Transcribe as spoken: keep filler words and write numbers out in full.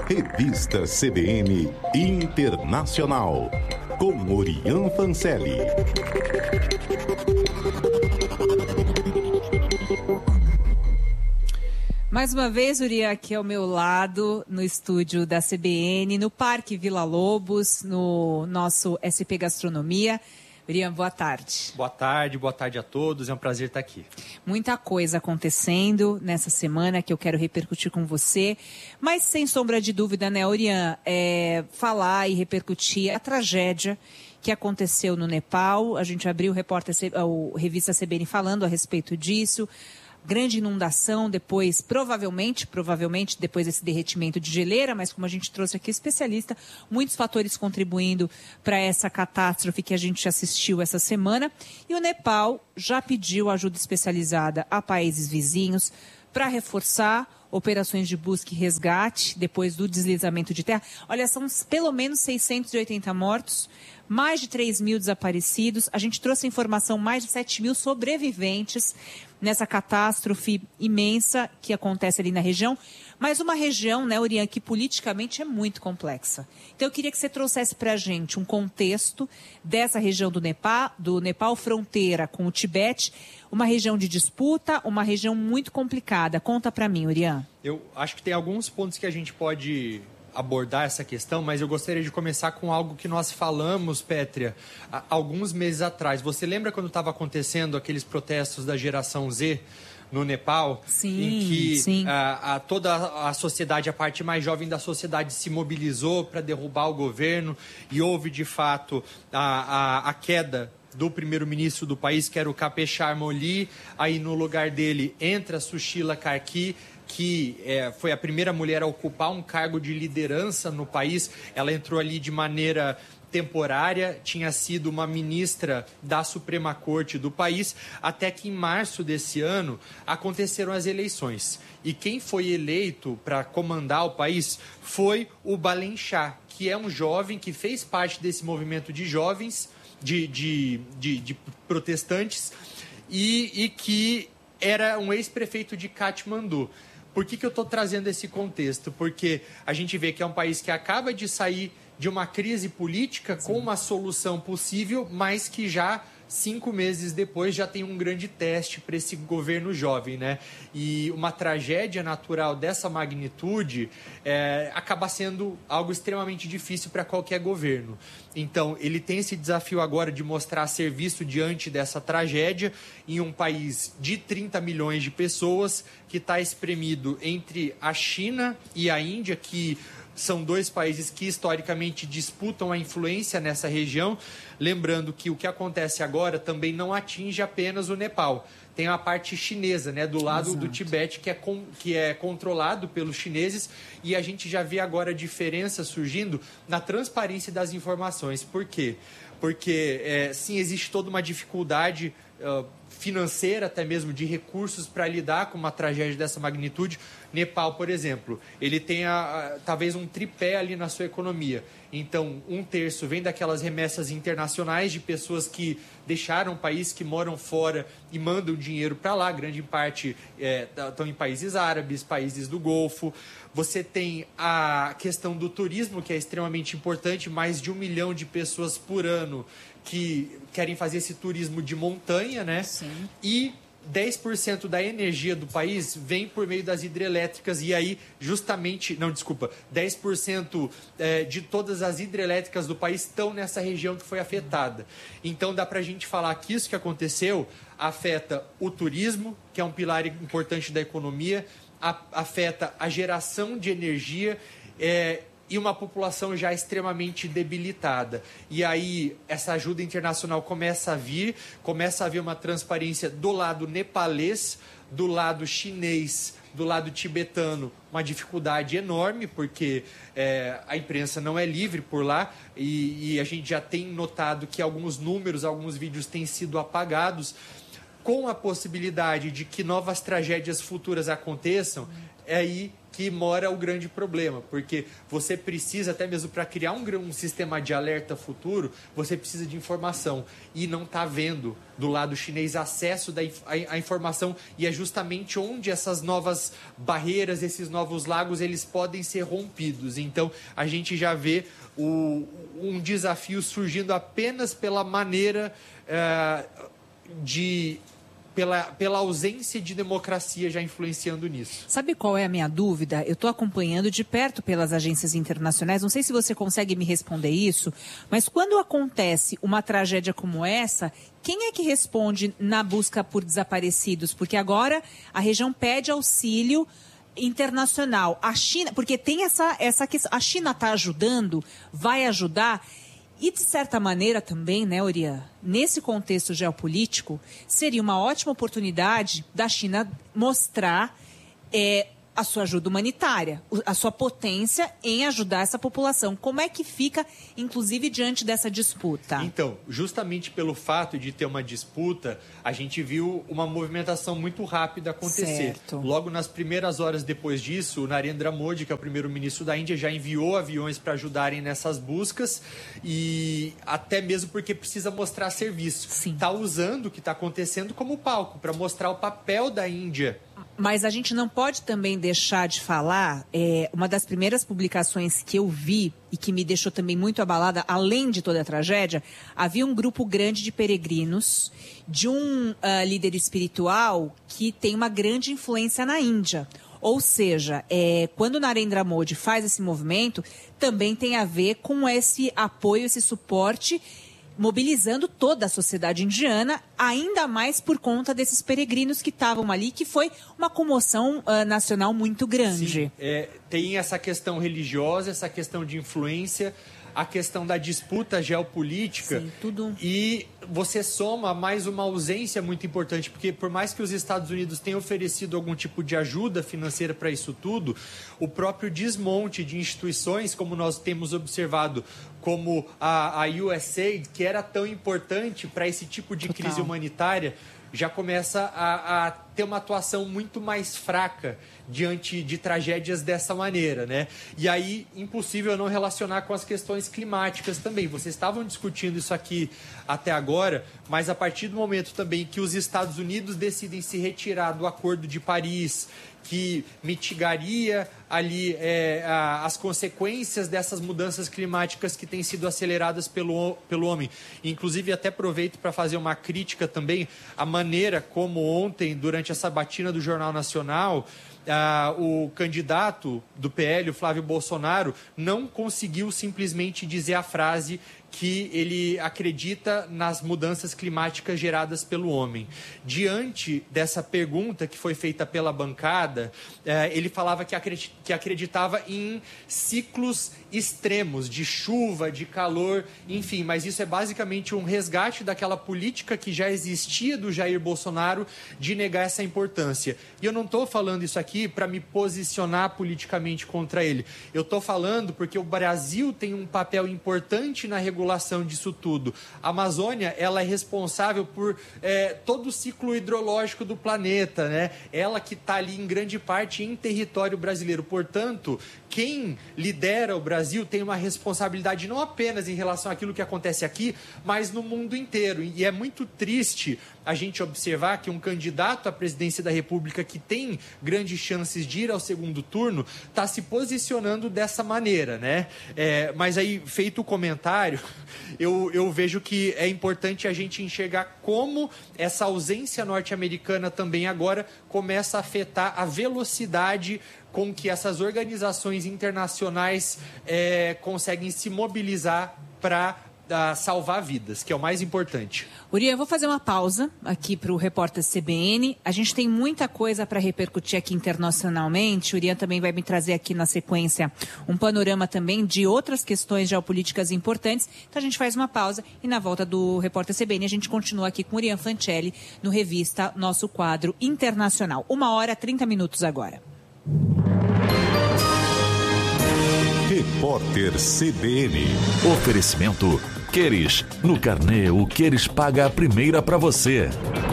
Revista C B N Internacional, com Orian Fancelli. Mais uma vez, Orian, aqui ao meu lado, no estúdio da C B N, no Parque Vila Lobos, no nosso S P Gastronomia. Orian, boa tarde. Boa tarde, boa tarde a todos, é um prazer estar aqui. Muita coisa acontecendo nessa semana que eu quero repercutir com você, mas sem sombra de dúvida, né, Orian, é, falar e repercutir a tragédia que aconteceu no Nepal. A gente abriu o repórter, o Revista C B N falando a respeito disso. Grande inundação, depois, provavelmente, provavelmente, depois desse derretimento de geleira, mas como a gente trouxe aqui especialista, muitos fatores contribuindo para essa catástrofe que a gente assistiu essa semana. E o Nepal já pediu ajuda especializada a países vizinhos para reforçar operações de busca e resgate depois do deslizamento de terra. Olha, são pelo menos seiscentos e oitenta mortos, mais de três mil desaparecidos. A gente trouxe a informação, mais de sete mil sobreviventes nessa catástrofe imensa que acontece ali na região. Mas uma região, né, Orian, que politicamente é muito complexa. Então eu queria que você trouxesse para a gente um contexto dessa região do Nepal, do Nepal, fronteira com o Tibete, uma região de disputa, uma região muito complicada. Conta para mim, Orian. Eu acho que tem alguns pontos que a gente pode abordar essa questão, mas eu gostaria de começar com algo que nós falamos, Pétria, há alguns meses atrás. Você lembra quando estava acontecendo aqueles protestos da geração Z no Nepal? Sim, em que sim. A, a, toda a sociedade, a parte mais jovem da sociedade se mobilizou para derrubar o governo e houve, de fato, a, a, a queda do primeiro-ministro do país, que era o K P Sharma Oli. Aí no lugar dele entra Sushila Karki, que é, foi a primeira mulher a ocupar um cargo de liderança no país. Ela entrou ali de maneira temporária, tinha sido uma ministra da Suprema Corte do país, até que em março desse ano aconteceram as eleições. E quem foi eleito para comandar o país foi o Balen Shah, que é um jovem que fez parte desse movimento de jovens, de, de, de, de protestantes, e, e que era um ex-prefeito de Katmandu. Por que que eu estou trazendo esse contexto? Porque a gente vê que é um país que acaba de sair de uma crise política com uma solução possível, mas que já cinco meses depois já tem um grande teste para esse governo jovem, né? E uma tragédia natural dessa magnitude é, acaba sendo algo extremamente difícil para qualquer governo. Então, ele tem esse desafio agora de mostrar serviço diante dessa tragédia em um país de trinta milhões de pessoas que está espremido entre a China e a Índia, que são dois países que historicamente disputam a influência nessa região. Lembrando que o que acontece agora também não atinge apenas o Nepal. Tem a parte chinesa, né, do lado Exato. do Tibete, que é, com, que é controlado pelos chineses, e a gente já vê agora a diferença surgindo na transparência das informações. Por quê? Porque, é, sim, existe toda uma dificuldade uh, financeira, até mesmo de recursos para lidar com uma tragédia dessa magnitude. Nepal, por exemplo, ele tem a, a, talvez um tripé ali na sua economia. Então, um terço vem daquelas remessas internacionais de pessoas que deixaram o país, que moram fora e mandam dinheiro para lá. Grande parte é, estão em países árabes, países do Golfo. Você tem a questão do turismo, que é extremamente importante. Mais de um milhão de pessoas por ano que querem fazer esse turismo de montanha, né? Sim. E dez por cento da energia do país vem por meio das hidrelétricas, e aí justamente, não, desculpa, dez por cento é, de todas as hidrelétricas do país estão nessa região que foi afetada. Então dá pra gente falar que isso que aconteceu afeta o turismo, que é um pilar importante da economia, a, afeta a geração de energia, é, e uma população já extremamente debilitada. E aí essa ajuda internacional começa a vir, começa a haver uma transparência do lado nepalês, do lado chinês, do lado tibetano, uma dificuldade enorme, porque é, a imprensa não é livre por lá, e, e a gente já tem notado que alguns números, alguns vídeos têm sido apagados, com a possibilidade de que novas tragédias futuras aconteçam. É aí que mora o grande problema, porque você precisa, até mesmo para criar um, um sistema de alerta futuro, você precisa de informação, e não está vendo do lado chinês acesso da, a, a informação, e é justamente onde essas novas barreiras, esses novos lagos, eles podem ser rompidos. Então, a gente já vê o, um desafio surgindo apenas pela maneira uh, de... Pela, pela ausência de democracia já influenciando nisso. Sabe qual é a minha dúvida? Eu estou acompanhando de perto pelas agências internacionais, não sei se você consegue me responder isso, mas quando acontece uma tragédia como essa, quem é que responde na busca por desaparecidos? Porque agora a região pede auxílio internacional. A China, porque tem essa, essa questão, a China está ajudando, vai ajudar. E, de certa maneira, também, né, Orian, nesse contexto geopolítico, seria uma ótima oportunidade da China mostrar é, a sua ajuda humanitária, a sua potência em ajudar essa população. Como é que fica, inclusive, diante dessa disputa? Então, justamente pelo fato de ter uma disputa, a gente viu uma movimentação muito rápida acontecer. Certo. Logo nas primeiras horas depois disso, o Narendra Modi, que é o primeiro-ministro da Índia, já enviou aviões para ajudarem nessas buscas, e até mesmo porque precisa mostrar serviço. Está usando o que está acontecendo como palco, para mostrar o papel da Índia. Mas a gente não pode também deixar de falar, é, uma das primeiras publicações que eu vi e que me deixou também muito abalada, além de toda a tragédia, havia um grupo grande de peregrinos, de um uh, líder espiritual que tem uma grande influência na Índia. Ou seja, é, quando Narendra Modi faz esse movimento, também tem a ver com esse apoio, esse suporte, mobilizando toda a sociedade indiana, ainda mais por conta desses peregrinos que estavam ali, que foi uma comoção uh, nacional muito grande. Sim, é, tem essa questão religiosa, essa questão de influência, a questão da disputa geopolítica. Sim, tudo. E você soma mais uma ausência muito importante, porque por mais que os Estados Unidos tenham oferecido algum tipo de ajuda financeira para isso tudo, o próprio desmonte de instituições, como nós temos observado, como a, a U S A I D, que era tão importante para esse tipo de Total. crise humanitária, já começa a, a ter uma atuação muito mais fraca diante de tragédias dessa maneira, né? E aí, impossível não relacionar com as questões climáticas também. Vocês estavam discutindo isso aqui até agora, mas a partir do momento também que os Estados Unidos decidem se retirar do Acordo de Paris, que mitigaria ali é, a, as consequências dessas mudanças climáticas que têm sido aceleradas pelo, pelo homem. Inclusive, até aproveito para fazer uma crítica também à maneira como ontem, durante essa batina do Jornal Nacional, ah, o candidato do P L, o Flávio Bolsonaro, não conseguiu simplesmente dizer a frase que ele acredita nas mudanças climáticas geradas pelo homem. Diante dessa pergunta que foi feita pela bancada, eh, ele falava que acreditava em ciclos extremos de chuva, de calor, enfim, mas isso é basicamente um resgate daquela política que já existia do Jair Bolsonaro de negar essa importância. E eu não estou falando isso aqui para me posicionar politicamente contra ele. Eu estou falando porque o Brasil tem um papel importante na regulação regulação disso tudo. A Amazônia, ela é responsável por é, todo o ciclo hidrológico do planeta, né? Ela que está ali em grande parte em território brasileiro. Portanto, quem lidera o Brasil tem uma responsabilidade não apenas em relação àquilo que acontece aqui, mas no mundo inteiro. E é muito triste a gente observar que um candidato à presidência da República que tem grandes chances de ir ao segundo turno está se posicionando dessa maneira, né? É, mas aí, feito o comentário, eu, eu vejo que é importante a gente enxergar como essa ausência norte-americana também agora começa a afetar a velocidade com que essas organizações internacionais é, conseguem se mobilizar para uh, salvar vidas, que é o mais importante. Orian, eu vou fazer uma pausa aqui para o repórter C B N. A gente tem muita coisa para repercutir aqui internacionalmente. O Orian também vai me trazer aqui na sequência um panorama também de outras questões geopolíticas importantes. Então a gente faz uma pausa e na volta do repórter C B N a gente continua aqui com o Orian Fancelli no Revista, nosso quadro internacional. Uma hora, trinta minutos agora. Repórter C B N. Oferecimento Queres. No carnê, o Queres paga a primeira para você.